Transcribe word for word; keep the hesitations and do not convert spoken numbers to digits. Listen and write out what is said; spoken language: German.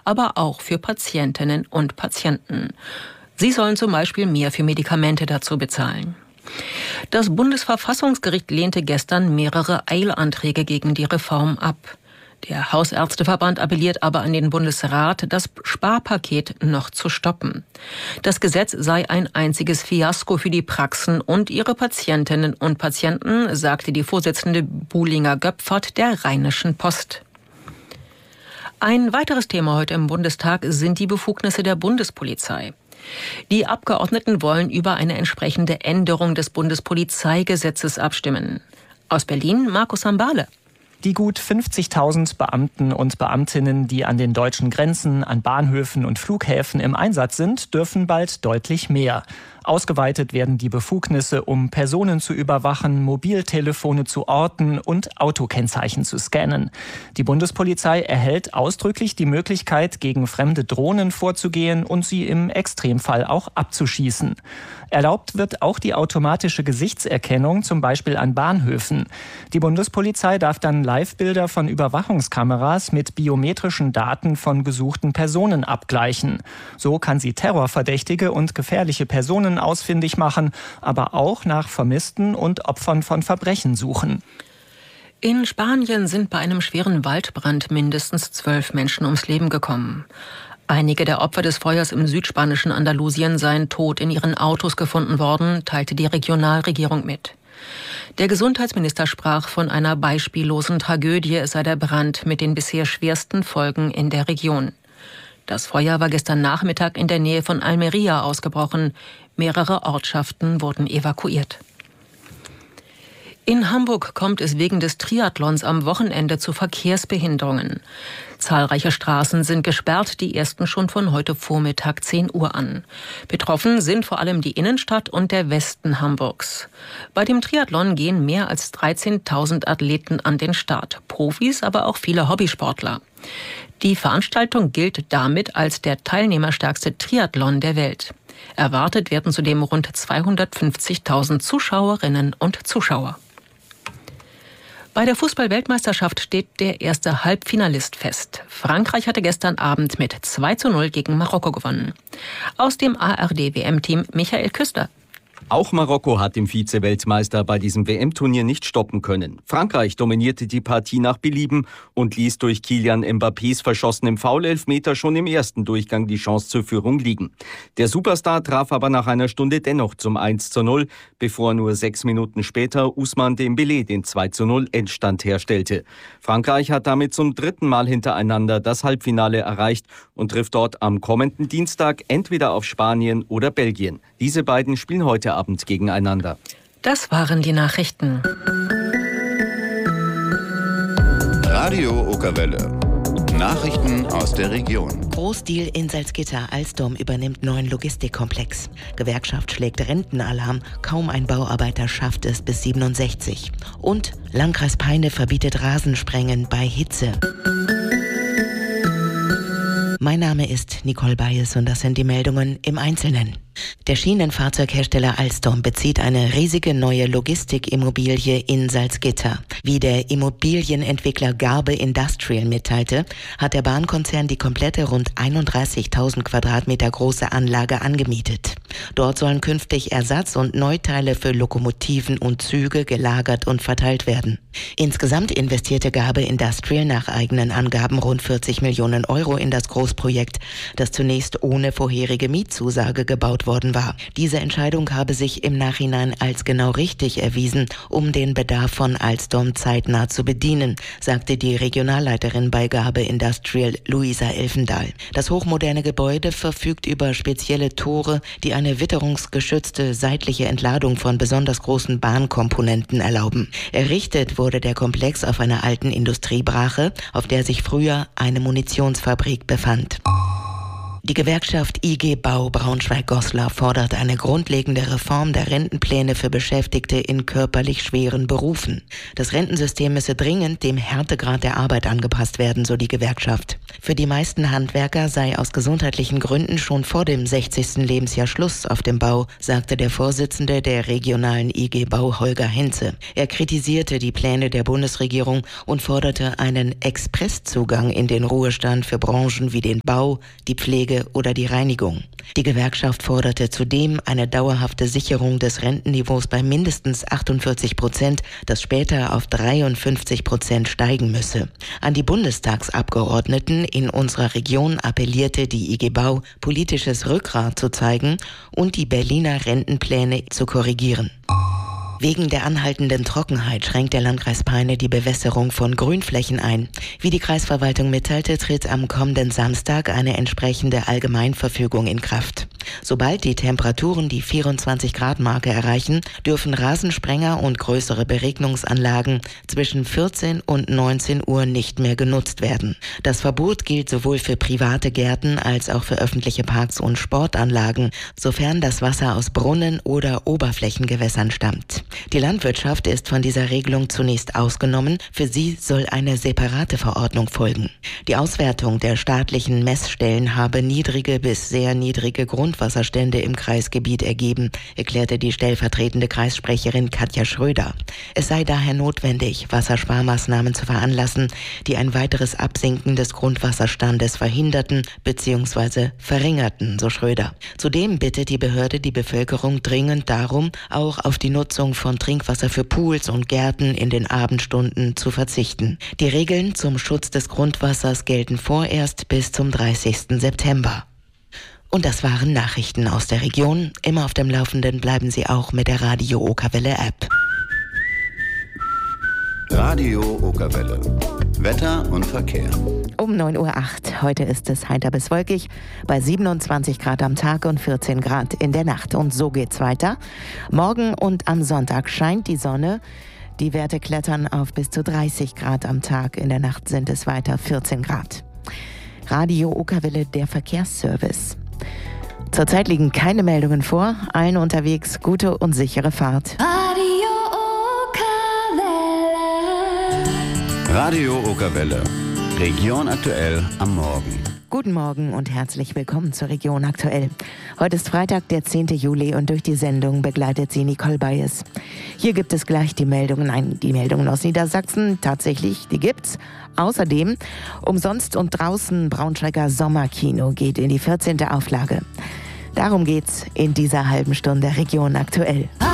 aber auch für Patientinnen und Patienten. Sie sollen zum Beispiel mehr für Medikamente dazu bezahlen. Das Bundesverfassungsgericht lehnte gestern mehrere Eilanträge gegen die Reform ab. Der Hausärzteverband appelliert aber an den Bundesrat, das Sparpaket noch zu stoppen. Das Gesetz sei ein einziges Fiasko für die Praxen und ihre Patientinnen und Patienten, sagte die Vorsitzende Buhlinger-Göpfert der Rheinischen Post. Ein weiteres Thema heute im Bundestag sind die Befugnisse der Bundespolizei. Die Abgeordneten wollen über eine entsprechende Änderung des Bundespolizeigesetzes abstimmen. Aus Berlin, Markus Sambale. Die gut fünfzigtausend Beamten und Beamtinnen, die an den deutschen Grenzen, an Bahnhöfen und Flughäfen im Einsatz sind, dürfen bald deutlich mehr. Ausgeweitet werden die Befugnisse, um Personen zu überwachen, Mobiltelefone zu orten und Autokennzeichen zu scannen. Die Bundespolizei erhält ausdrücklich die Möglichkeit, gegen fremde Drohnen vorzugehen und sie im Extremfall auch abzuschießen. Erlaubt wird auch die automatische Gesichtserkennung, zum Beispiel an Bahnhöfen. Die Bundespolizei darf dann Live-Bilder von Überwachungskameras mit biometrischen Daten von gesuchten Personen abgleichen. So kann sie Terrorverdächtige und gefährliche Personen ausfindig machen, aber auch nach Vermissten und Opfern von Verbrechen suchen. In Spanien sind bei einem schweren Waldbrand mindestens zwölf Menschen ums Leben gekommen. Einige der Opfer des Feuers im südspanischen Andalusien seien tot in ihren Autos gefunden worden, teilte die Regionalregierung mit. Der Gesundheitsminister sprach von einer beispiellosen Tragödie, es sei der Brand mit den bisher schwersten Folgen in der Region. Das Feuer war gestern Nachmittag in der Nähe von Almería ausgebrochen. Mehrere Ortschaften wurden evakuiert. In Hamburg kommt es wegen des Triathlons am Wochenende zu Verkehrsbehinderungen. Zahlreiche Straßen sind gesperrt, die ersten schon von heute Vormittag zehn Uhr an. Betroffen sind vor allem die Innenstadt und der Westen Hamburgs. Bei dem Triathlon gehen mehr als dreizehntausend Athleten an den Start, Profis, aber auch viele Hobbysportler. Die Veranstaltung gilt damit als der teilnehmerstärkste Triathlon der Welt. Erwartet werden zudem rund zweihundertfünfzigtausend Zuschauerinnen und Zuschauer. Bei der Fußball-Weltmeisterschaft steht der erste Halbfinalist fest. Frankreich hatte gestern Abend mit zwei zu null gegen Marokko gewonnen. Aus dem A R D-W M-Team Michael Küster. Auch Marokko hat den Vize-Weltmeister bei diesem W M-Turnier nicht stoppen können. Frankreich dominierte die Partie nach Belieben und ließ durch Kylian Mbappés verschossenem Foul-Elfmeter schon im ersten Durchgang die Chance zur Führung liegen. Der Superstar traf aber nach einer Stunde dennoch zum eins zu null, bevor nur sechs Minuten später Ousmane Dembélé den zwei zu null Endstand herstellte. Frankreich hat damit zum dritten Mal hintereinander das Halbfinale erreicht und trifft dort am kommenden Dienstag entweder auf Spanien oder Belgien. Diese beiden spielen heute Abend gegeneinander. Das waren die Nachrichten. Radio Okerwelle. Nachrichten aus der Region. Großdeal in Salzgitter-Alstom übernimmt neuen Logistikkomplex. Gewerkschaft schlägt Rentenalarm. Kaum ein Bauarbeiter schafft es bis siebenundsechzig. Und Landkreis Peine verbietet Rasensprengen bei Hitze. Mein Name ist Nicole Bayes und das sind die Meldungen im Einzelnen. Der Schienenfahrzeughersteller Alstom bezieht eine riesige neue Logistikimmobilie in Salzgitter. Wie der Immobilienentwickler Garbe Industrial mitteilte, hat der Bahnkonzern die komplette rund einunddreißigtausend Quadratmeter große Anlage angemietet. Dort sollen künftig Ersatz- und Neuteile für Lokomotiven und Züge gelagert und verteilt werden. Insgesamt investierte Garbe Industrial nach eigenen Angaben rund vierzig Millionen Euro in das Großprojekt, das zunächst ohne vorherige Mietzusage gebaut worden war. Diese Entscheidung habe sich im Nachhinein als genau richtig erwiesen, um den Bedarf von Alstom zeitnah zu bedienen, sagte die Regionalleiterin bei Garbe Industrial, Luisa Elfendahl. Das hochmoderne Gebäude verfügt über spezielle Tore, die eine witterungsgeschützte seitliche Entladung von besonders großen Bahnkomponenten erlauben. Errichtet wurde der Komplex auf einer alten Industriebrache, auf der sich früher eine Munitionsfabrik befand. Die Gewerkschaft I G Bau Braunschweig-Goslar fordert eine grundlegende Reform der Rentenpläne für Beschäftigte in körperlich schweren Berufen. Das Rentensystem müsse dringend dem Härtegrad der Arbeit angepasst werden, so die Gewerkschaft. Für die meisten Handwerker sei aus gesundheitlichen Gründen schon vor dem sechzigsten Lebensjahr Schluss auf dem Bau, sagte der Vorsitzende der regionalen I G Bau Holger Henze. Er kritisierte die Pläne der Bundesregierung und forderte einen Expresszugang in den Ruhestand für Branchen wie den Bau, die Pflege oder die Reinigung. Die Gewerkschaft forderte zudem eine dauerhafte Sicherung des Rentenniveaus bei mindestens achtundvierzig Prozent, das später auf dreiundfünfzig Prozent steigen müsse. An die Bundestagsabgeordneten in unserer Region appellierte die I G Bau, politisches Rückgrat zu zeigen und die Berliner Rentenpläne zu korrigieren. Wegen der anhaltenden Trockenheit schränkt der Landkreis Peine die Bewässerung von Grünflächen ein. Wie die Kreisverwaltung mitteilte, tritt am kommenden Samstag eine entsprechende Allgemeinverfügung in Kraft. Sobald die Temperaturen die vierundzwanzig Grad Marke erreichen, dürfen Rasensprenger und größere Beregnungsanlagen zwischen vierzehn und neunzehn Uhr nicht mehr genutzt werden. Das Verbot gilt sowohl für private Gärten als auch für öffentliche Parks und Sportanlagen, sofern das Wasser aus Brunnen oder Oberflächengewässern stammt. Die Landwirtschaft ist von dieser Regelung zunächst ausgenommen. Für sie soll eine separate Verordnung folgen. Die Auswertung der staatlichen Messstellen habe niedrige bis sehr niedrige Grundwasserstände im Kreisgebiet ergeben, erklärte die stellvertretende Kreissprecherin Katja Schröder. Es sei daher notwendig, Wassersparmaßnahmen zu veranlassen, die ein weiteres Absinken des Grundwasserstandes verhinderten bzw. verringerten, so Schröder. Zudem bittet die Behörde die Bevölkerung dringend darum, auch auf die Nutzung von Trinkwasser für Pools und Gärten in den Abendstunden zu verzichten. Die Regeln zum Schutz des Grundwassers gelten vorerst bis zum dreißigsten September. Und das waren Nachrichten aus der Region. Immer auf dem Laufenden bleiben Sie auch mit der Radio Okerwelle App. Radio Okerwelle. Wetter und Verkehr. Um neun Uhr acht. Heute ist es heiter bis wolkig bei siebenundzwanzig Grad am Tag und vierzehn Grad in der Nacht. Und so geht's weiter. Morgen und am Sonntag scheint die Sonne. Die Werte klettern auf bis zu dreißig Grad am Tag. In der Nacht sind es weiter vierzehn Grad. Radio Okerwelle, der Verkehrsservice. Zurzeit liegen keine Meldungen vor. Allen unterwegs gute und sichere Fahrt. Radio Okerwelle. Radio Okerwelle. Region aktuell am Morgen. Guten Morgen und herzlich willkommen zur Region aktuell. Heute ist Freitag, der zehnten Juli und durch die Sendung begleitet sie Nicole Bayes. Hier gibt es gleich die Meldungen, nein, die Meldungen aus Niedersachsen, tatsächlich, die gibt's. Außerdem, umsonst und draußen Braunschweiger Sommerkino geht in die vierzehnte Auflage. Darum geht's in dieser halben Stunde Region aktuell.